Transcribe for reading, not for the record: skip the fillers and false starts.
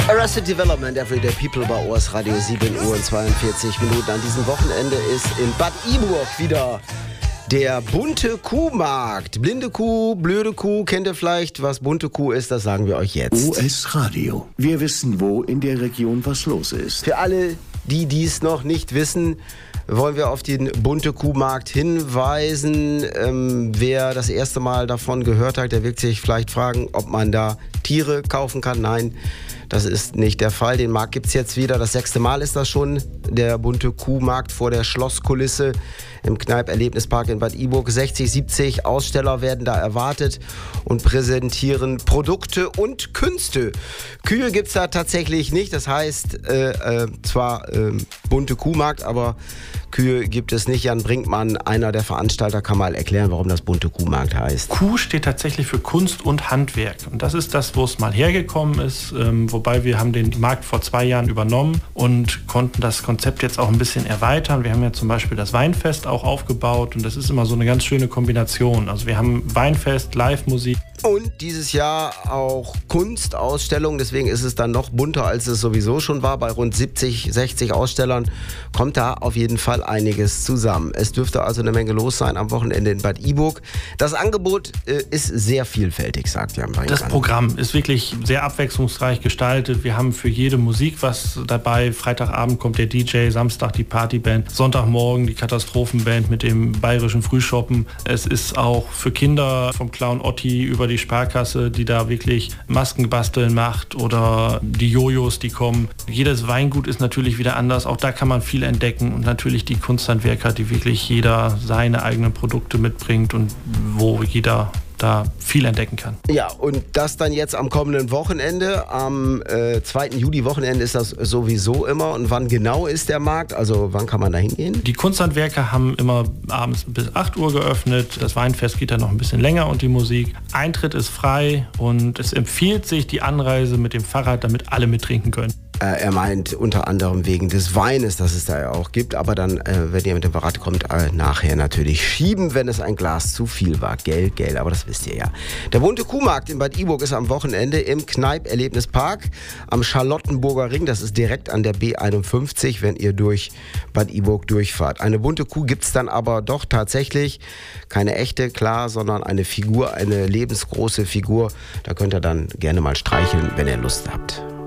Arrested Development, Everyday People bei OS Radio, 7 Uhr und 42 Minuten. An diesem Wochenende ist in Bad Iburg wieder der bunte Kuhmarkt. Blinde Kuh, blöde Kuh, kennt ihr vielleicht, was bunte Kuh ist? Das sagen wir euch jetzt. OS Radio. Wir wissen, wo in der Region was los ist. Für alle, die dies noch nicht wissen, wollen wir auf den bunte Kuhmarkt hinweisen. Wer das erste Mal davon gehört hat, der wird sich vielleicht fragen, ob man da Tiere kaufen kann. Nein, das ist nicht der Fall. Den Markt gibt es jetzt wieder. Das 6. Mal ist das schon. Der bunte Kuhmarkt vor der Schlosskulisse im Kneipp-Erlebnispark in Bad Iburg. 60, 70 Aussteller werden da erwartet und präsentieren Produkte und Künste. Kühe gibt es da tatsächlich nicht. Das heißt, zwar bunte Kuhmarkt, aber Kühe gibt es nicht. Jan Brinkmann, einer der Veranstalter, kann mal erklären, warum das bunte Kuhmarkt heißt. Kuh steht tatsächlich für Kunst und Handwerk. Und das ist das, wo es mal hergekommen ist. Wobei wir haben den Markt vor 2 Jahren übernommen und konnten das Konzept jetzt auch ein bisschen erweitern. Wir haben ja zum Beispiel das Weinfest auch aufgebaut und das ist immer so eine ganz schöne Kombination. Also wir haben Weinfest, Live-Musik. Und dieses Jahr auch Kunstausstellungen, deswegen ist es dann noch bunter, als es sowieso schon war. Bei rund 70, 60 Ausstellern kommt da auf jeden Fall einiges zusammen. Es dürfte also eine Menge los sein am Wochenende in Bad Iburg. Das Angebot ist sehr vielfältig, sagt Jan Brinkmann. Das Programm ist wirklich sehr abwechslungsreich gestaltet. Wir haben für jede Musik was dabei. Freitagabend kommt der DJ, Samstag die Partyband, Sonntagmorgen die Katastrophenband mit dem bayerischen Frühschoppen. Es ist auch für Kinder vom Clown Otti über die Sparkasse, die da wirklich Masken basteln macht oder die Jojos, die kommen. Jedes Weingut ist natürlich wieder anders. Auch da kann man viel entdecken und natürlich die Kunsthandwerker, die wirklich jeder seine eigenen Produkte mitbringt und wo jeder da viel entdecken kann. Ja, und das dann jetzt am kommenden Wochenende. Am 2. Juli-Wochenende ist das sowieso immer. Und wann genau ist der Markt? Also wann kann man da hingehen? Die Kunsthandwerker haben immer abends bis 8 Uhr geöffnet. Das Weinfest geht dann noch ein bisschen länger und die Musik. Eintritt ist frei und es empfiehlt sich die Anreise mit dem Fahrrad, damit alle mittrinken können. Er meint unter anderem wegen des Weines, das es da ja auch gibt. Aber dann, wenn ihr mit dem Fahrrad kommt, nachher natürlich schieben, wenn es ein Glas zu viel war. Gell, aber das wisst ihr ja. Der bunte Kuhmarkt in Bad Iburg ist am Wochenende im Kneipp-Erlebnispark am Charlottenburger Ring. Das ist direkt an der B51, wenn ihr durch Bad Iburg durchfahrt. Eine bunte Kuh gibt es dann aber doch tatsächlich. Keine echte, klar, sondern eine Figur, eine lebensgroße Figur. Da könnt ihr dann gerne mal streicheln, wenn ihr Lust habt.